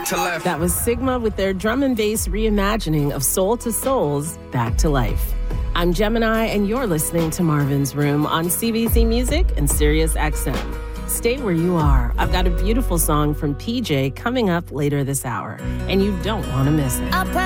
to life. That was Sigma with their drum and bass reimagining of Soul to Soul's Back to Life. I'm Gemini, and you're listening to Marvin's Room on CBC Music and Sirius XM. Stay where you are. I've got a beautiful song from PJ coming up later this hour, and you don't want to miss it.